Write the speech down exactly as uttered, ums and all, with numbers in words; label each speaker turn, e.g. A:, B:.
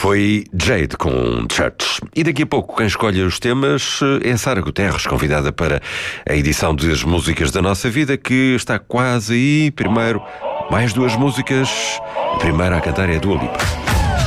A: Foi Jade com Church. E daqui a pouco quem escolhe os temas é a Sara Guterres, convidada para a edição das Músicas da Nossa Vida, que está quase aí. Primeiro, mais duas músicas. A primeira a cantar é a Dua Lipa.